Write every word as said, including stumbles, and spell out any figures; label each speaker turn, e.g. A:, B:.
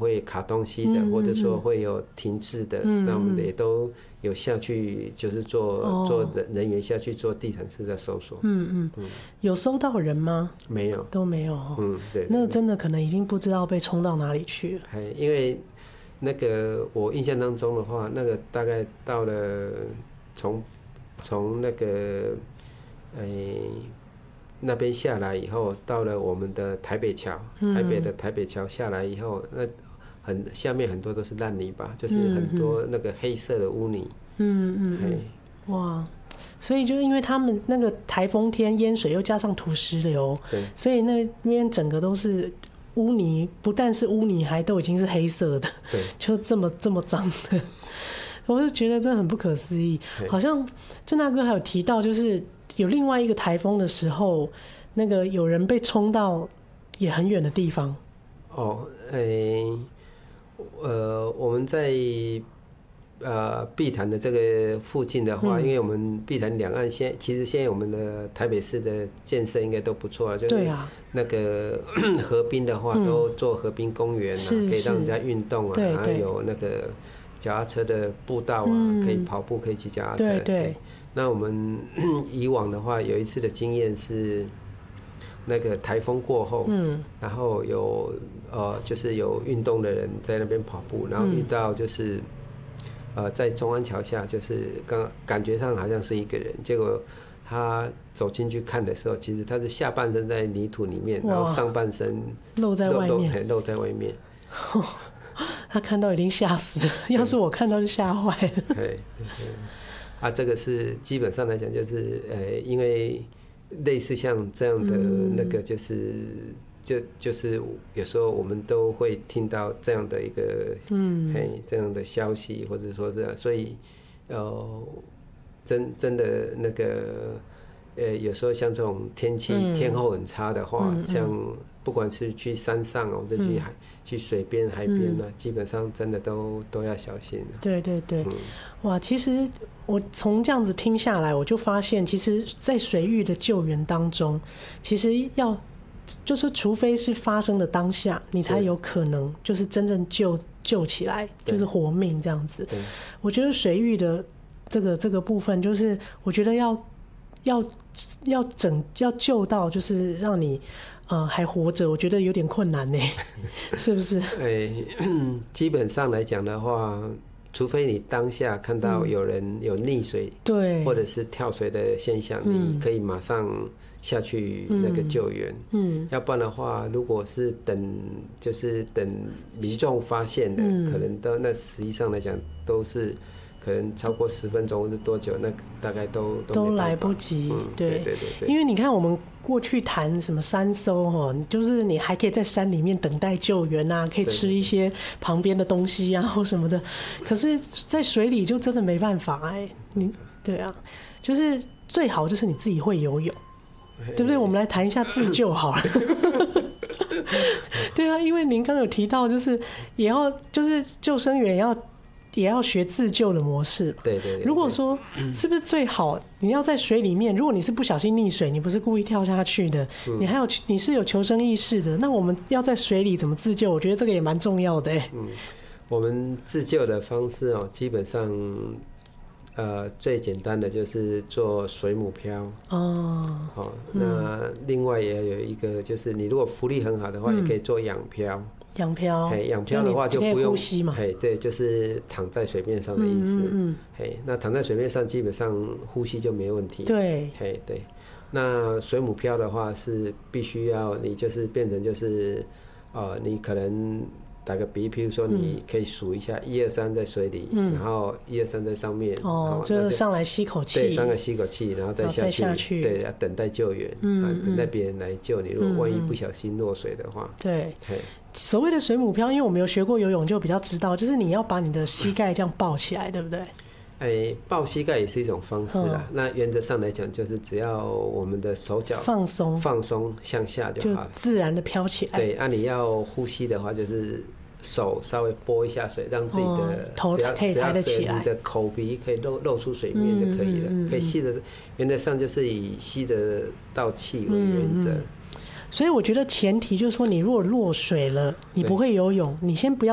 A: 会卡东西的，嗯、或者说会有停滞的，嗯、那我们也都有下去，就是做、哦、做人员下去做地毯式的搜索。
B: 嗯嗯嗯，有搜到人吗？
A: 没有，
B: 都没有。
A: 嗯，对，
B: 那真的可能已经不知道被冲到哪里去了。
A: 因为那个我印象当中的话，那个大概到了从从那个诶。欸那边下来以后，到了我们的台北桥，台北的台北桥下来以后，那很下面很多都是烂泥巴，就是很多那个黑色的污泥。嗯嗯嗯。
B: 哇，所以就是因为他们那个台风天淹水，又加上土石流，对，所以那边整个都是污泥，不但是污泥，还都已经是黑色的，对，就这么这么脏的。我就觉得真的很不可思议，好像郑大哥还有提到，就是有另外一个台风的时候，那个有人被冲到也很远的地方。
A: 哦，诶、欸，呃，我们在呃碧潭的这个附近的话，嗯、因为我们碧潭两岸现其实现在我们的台北市的建设应该都不错了，就是那个河滨的话，都做河滨公园啊，可以让人家运动啊，还有那个。脚踏车的步道啊，嗯、可以跑步，可以骑脚踏车。对 对, 对。那我们以往的话，有一次的经验是，那个台风过后，嗯，然后有呃，就是有运动的人在那边跑步，然后遇到就是，嗯、呃，在中安桥下，就是刚感觉上好像是一个人，结果他走进去看的时候，其实他是下半身在泥土里面，然后上半身
B: 露在外面，
A: 露在外面。
B: 他看到已经吓死了，要是我看到就吓坏了。对，
A: 啊，这个是基本上来讲，就是呃，因为类似像这样的那个，就是、嗯、就就是有时候我们都会听到这样的一个嗯，哎，这样的消息，或者说这样，所以呃，真真的那个呃，有时候像这种天气、嗯、天候很差的话，嗯、像。不管是去山上或者去海、嗯、去水边、海边呢、啊，嗯、基本上真的都都要小心、啊。
B: 对对对，嗯、哇，其实我从这样子听下来，我就发现，其实，在水域的救援当中，其实要就是除非是发生的当下，你才有可能就是真正救救起来，就是活命这样子。我觉得水域的这个这个部分，就是我觉得要要要整要救到，就是让你。呃，还活着，我觉得有点困难呢，是不是？
A: 哎、欸，基本上来讲的话，除非你当下看到有人有溺水，对、嗯，或者是跳水的现象，嗯、你可以马上下去那个救援。嗯，要不然的话，如果是等，就是等民众发现的，嗯、可能都那实际上来讲都是。可能超过十分钟或者多久，那大概都 都,
B: 都来不及。
A: 嗯、对, 对对对，
B: 因为你看我们过去谈什么山搜哈，就是你还可以在山里面等待救援啊，可以吃一些旁边的东西啊或什么的。可是，在水里就真的没办法哎、欸，你对啊，就是最好就是你自己会游泳，对不对？我们来谈一下自救好了。对啊，因为您刚有提到，就是也要就是救生员要。也要学自救的模式。
A: 对对 对, 对。
B: 如果说是不是最好你要在水里面，如果你是不小心溺水，你不是故意跳下去的，嗯、你还有你是有求生意识的，那我们要在水里怎么自救？我觉得这个也蛮重要的哎。
A: 嗯，我们自救的方式哦，基本上呃最简单的就是做水母漂。哦。好、哦，那另外也有一个就是你如果浮力很好的话，嗯、也可以做仰漂。
B: 仰漂，
A: 嘿，仰漂的话就不用
B: 呼吸嘛，
A: 嘿，对，就是躺在水面上的意思，嗯嗯嘿，那躺在水面上基本上呼吸就没问题，
B: 对，
A: 嘿，对，那水母漂的话是必须要你就是变成就是，呃，你可能打个比，譬如说你可以数一下一二三在水里，嗯、然后一二三在上面，
B: 哦，就是上来吸口气，
A: 对，上来吸口气，然后再下去，
B: 下去
A: 对，要等待救援，嗯、啊，等待别人来救你。如果万一不小心落水的话，
B: 对，所谓的水母漂，因为我没有学过游泳，就比较知道，就是你要把你的膝盖这样抱起来，对不对？
A: 哎、欸，抱膝盖也是一种方式啦。嗯、那原则上来讲，就是只要我们的手脚
B: 放松，
A: 放松向下就好了，
B: 就自然的飘起来。
A: 对，啊，你要呼吸的话，就是手稍微拨一下水，让自己的、
B: 哦、头可以抬得起来，
A: 你的口鼻可以露露出水面就可以了。嗯嗯嗯、可以吸的，原则上就是以吸得到气为原则。嗯嗯，
B: 所以我觉得前提就是说，你如果落水了，你不会游泳，你先不要。